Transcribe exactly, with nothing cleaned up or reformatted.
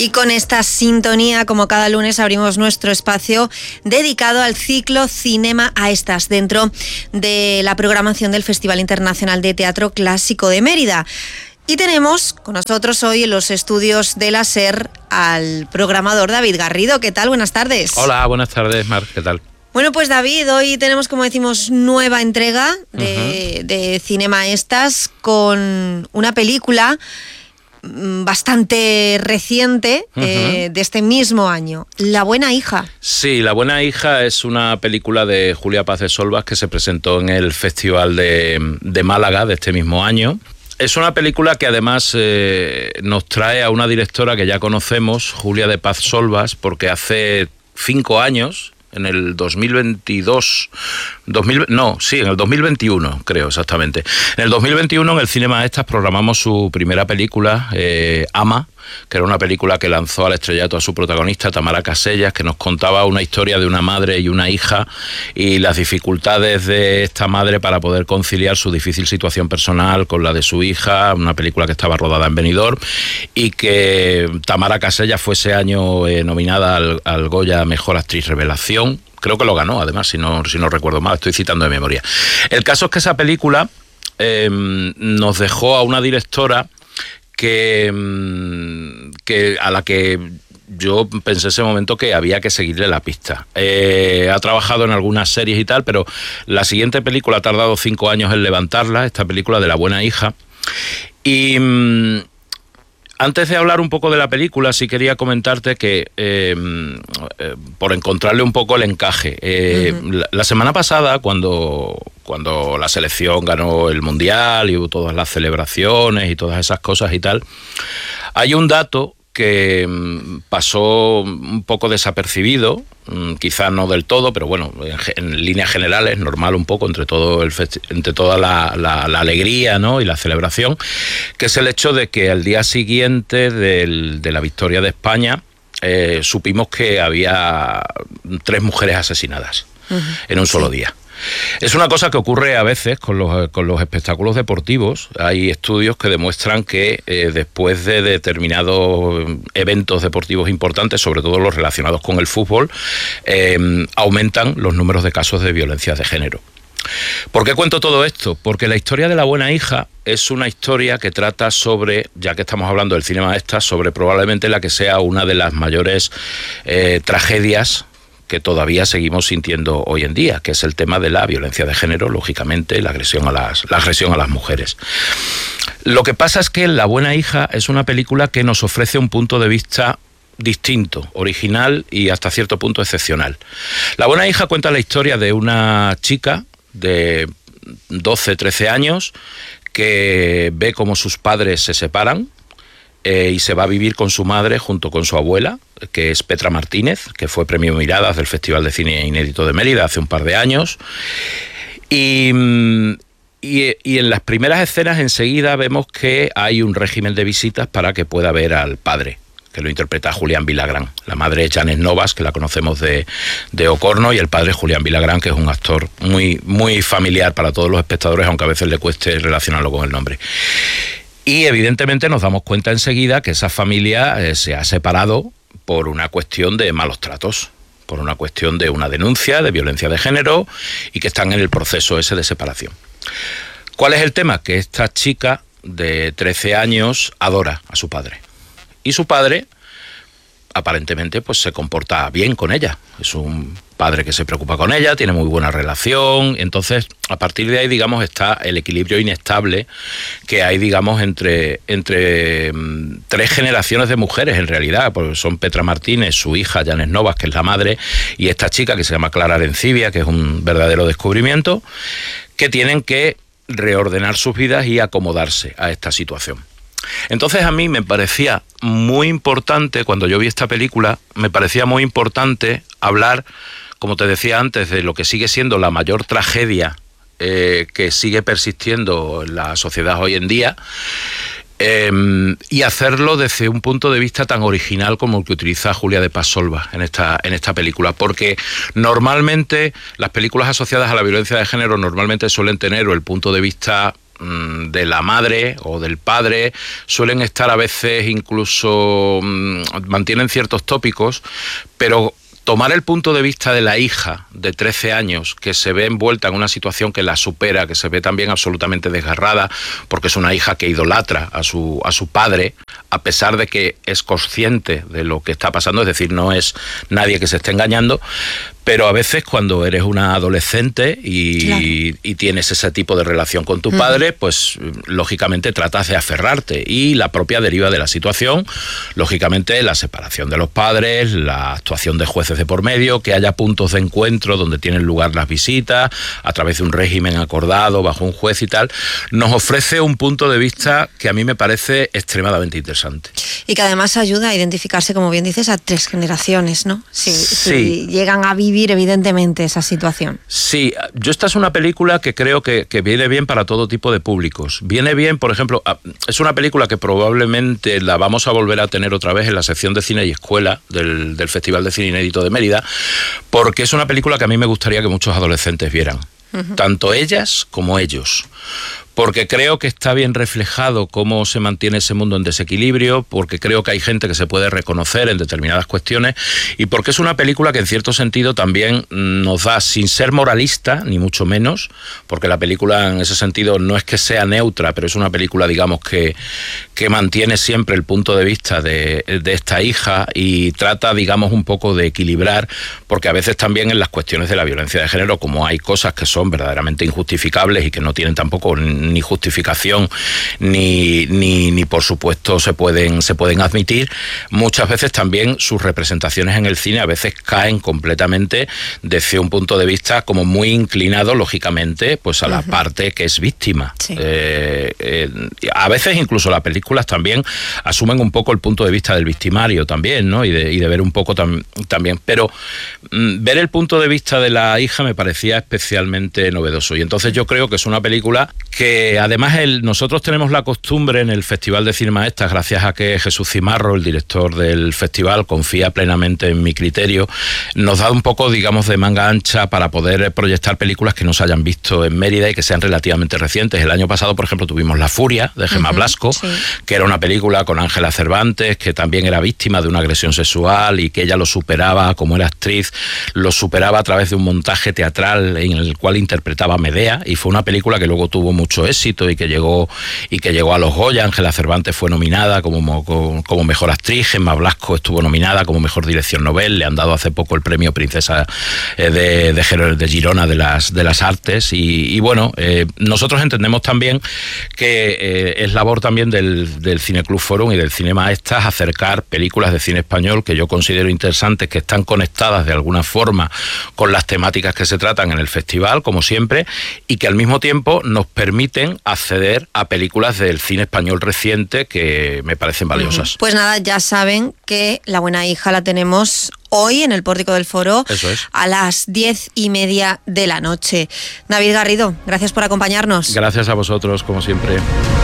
Y con esta sintonía, como cada lunes, abrimos nuestro espacio dedicado al ciclo Cinema a Estas, dentro de la programación del Festival Internacional de Teatro Clásico de Mérida. Y tenemos con nosotros hoy en los estudios de la SER al programador David Garrido. ¿Qué tal? Buenas tardes. Hola, buenas tardes, Mar. ¿Qué tal? Bueno, pues David, hoy tenemos, como decimos, nueva entrega de, uh-huh. de Cinema a Estas, con una película bastante reciente, uh-huh. eh, de este mismo año, La buena hija. Sí, La buena hija es una película de Julia Paz de Solvas que se presentó en el Festival de, de Málaga de este mismo año. Es una película que además eh, nos trae a una directora que ya conocemos, Julia de Paz Solvas, porque hace cinco años... en el dos mil veintidós, dos mil, no, sí, en el dos mil veintiuno, creo exactamente. En el dos mil veintiuno, en el Cinema a Estas, programamos su primera película, eh, Ama, que era una película que lanzó al estrellato a su protagonista, Tamara Casellas, que nos contaba una historia de una madre y una hija y las dificultades de esta madre para poder conciliar su difícil situación personal con la de su hija, una película que estaba rodada en Benidorm, y que Tamara Casellas fue ese año eh, nominada al, al Goya Mejor Actriz Revelación. Creo que lo ganó, además, si no, si no recuerdo mal, estoy citando de memoria. El caso es que esa película eh, nos dejó a una directora que, que a la que yo pensé en ese momento que había que seguirle la pista. Eh, ha trabajado en algunas series y tal, pero la siguiente película ha tardado cinco años en levantarla, esta película de La buena hija. Y mmm, antes de hablar un poco de la película, sí quería comentarte que, eh, eh, por encontrarle un poco el encaje, eh, uh-huh. la, la semana pasada, cuando, cuando la selección ganó el Mundial y hubo todas las celebraciones y todas esas cosas y tal, hay un dato que pasó un poco desapercibido, quizás no del todo, pero bueno, en, en líneas generales, normal un poco entre todo el festi- entre toda la, la, la alegría, ¿no?, y la celebración, que es el hecho de que al día siguiente del, de la victoria de España eh, supimos que había tres mujeres asesinadas uh-huh. en un solo sí. día. Es una cosa que ocurre a veces con los, con los espectáculos deportivos. Hay estudios que demuestran que eh, después de determinados eventos deportivos importantes, sobre todo los relacionados con el fútbol, eh, aumentan los números de casos de violencia de género. ¿Por qué cuento todo esto? Porque la historia de La buena hija es una historia que trata sobre, ya que estamos hablando del Cinema a Estas, sobre probablemente la que sea una de las mayores eh, tragedias que todavía seguimos sintiendo hoy en día, que es el tema de la violencia de género, lógicamente, la agresión a las, la agresión a las mujeres. Lo que pasa es que La buena hija es una película que nos ofrece un punto de vista distinto, original y hasta cierto punto excepcional. La buena hija cuenta la historia de una chica de doce, trece años que ve cómo sus padres se separan, Eh, y se va a vivir con su madre junto con su abuela, que es Petra Martínez, que fue premio Miradas del Festival de Cine Inédito de Mérida hace un par de años. Y, y, y en las primeras escenas enseguida vemos que hay un régimen de visitas para que pueda ver al padre, que lo interpreta Julián Villagrán. La madre es Janet Novas, que la conocemos de, de Ocorno, y el padre es Julián Villagrán, que es un actor muy, muy familiar para todos los espectadores, aunque a veces le cueste relacionarlo con el nombre. Y evidentemente nos damos cuenta enseguida que esa familia eh, se ha separado por una cuestión de malos tratos, por una cuestión de una denuncia de violencia de género, y que están en el proceso ese de separación. ¿Cuál es el tema? Que esta chica de trece años adora a su padre. Y su padre, aparentemente, pues se comporta bien con ella. Es un padre que se preocupa con ella, tiene muy buena relación. Entonces, a partir de ahí, digamos, está el equilibrio inestable que hay, digamos, entre, entre mmm, tres generaciones de mujeres, en realidad, porque son Petra Martínez, su hija, Janet Novas, que es la madre, y esta chica que se llama Clara Arencibia, que es un verdadero descubrimiento, que tienen que reordenar sus vidas y acomodarse a esta situación. Entonces a mí me parecía muy importante, cuando yo vi esta película, me parecía muy importante hablar, como te decía antes, de lo que sigue siendo la mayor tragedia eh, que sigue persistiendo en la sociedad hoy en día, eh, y hacerlo desde un punto de vista tan original como el que utiliza Julia de Paz Solvas en esta, en esta película, porque normalmente las películas asociadas a la violencia de género normalmente suelen tener o el punto de vista mmm, de la madre o del padre suelen estar a veces incluso, mmm, mantienen ciertos tópicos, pero tomar el punto de vista de la hija de trece años que se ve envuelta en una situación que la supera, que se ve también absolutamente desgarrada, porque es una hija que idolatra a su, a su padre, a pesar de que es consciente de lo que está pasando, es decir, no es nadie que se esté engañando, pero a veces cuando eres una adolescente y, claro. y, y tienes ese tipo de relación con tu uh-huh. padre, pues lógicamente tratas de aferrarte, y la propia deriva de la situación, lógicamente la separación de los padres, la actuación de jueces de por medio, que haya puntos de encuentro donde tienen lugar las visitas a través de un régimen acordado bajo un juez y tal, nos ofrece un punto de vista que a mí me parece extremadamente interesante. Y que además ayuda a identificarse, como bien dices, a tres generaciones, ¿no? Si, sí. si llegan a vivir evidentemente esa situación. Sí, yo esta es una película que creo que, que viene bien para todo tipo de públicos. Viene bien, por ejemplo, es una película que probablemente la vamos a volver a tener otra vez en la sección de cine y escuela del, del Festival de Cine Inédito de Mérida, porque es una película que a mí me gustaría que muchos adolescentes vieran, uh-huh. tanto ellas como ellos. Porque creo que está bien reflejado cómo se mantiene ese mundo en desequilibrio, porque creo que hay gente que se puede reconocer en determinadas cuestiones, y porque es una película que en cierto sentido también nos da, sin ser moralista, ni mucho menos, porque la película en ese sentido no es que sea neutra, pero es una película, digamos, que, que mantiene siempre el punto de vista de, de esta hija y trata, digamos, un poco de equilibrar, porque a veces también en las cuestiones de la violencia de género, como hay cosas que son verdaderamente injustificables y que no tienen tampoco ni justificación ni, ni, ni por supuesto se pueden, se pueden admitir, muchas veces también sus representaciones en el cine a veces caen completamente desde un punto de vista como muy inclinado, lógicamente, pues a la uh-huh. parte que es víctima. Sí. Eh, eh, a veces incluso las películas también asumen un poco el punto de vista del victimario también, ¿no? Y de, y de ver un poco tam, también, pero mm, ver el punto de vista de la hija me parecía especialmente novedoso, y entonces yo creo que es una película que además el, nosotros tenemos la costumbre en el Festival de Cine Maestas, gracias a que Jesús Cimarro, el director del festival, confía plenamente en mi criterio, nos da un poco, digamos, de manga ancha para poder proyectar películas que no se hayan visto en Mérida y que sean relativamente recientes. El año pasado, por ejemplo, tuvimos La Furia, de Gemma uh-huh, Blasco, sí. que era una película con Ángela Cervantes, que también era víctima de una agresión sexual y que ella lo superaba, como era actriz, lo superaba a través de un montaje teatral en el cual interpretaba a Medea, y fue una película que luego tuvo mucho éxito y que llegó y que llegó a los Goya. Ángela Cervantes fue nominada como, como, como mejor actriz, Gemma Blasco estuvo nominada como mejor dirección Nobel, le han dado hace poco el premio Princesa eh, de, de, de Girona de las, de las Artes, y, y bueno, eh, nosotros entendemos también que eh, es labor también del, del Cineclub Forum y del Cine Maestas acercar películas de cine español que yo considero interesantes, que están conectadas de alguna forma con las temáticas que se tratan en el festival, como siempre, y que al mismo tiempo nos permiten acceder a películas del cine español reciente que me parecen valiosas. Pues nada, ya saben que La Buena Hija la tenemos hoy en el Pórtico del Foro. Eso es. A las diez y media de la noche. David Garrido, gracias por acompañarnos. Gracias a vosotros, como siempre.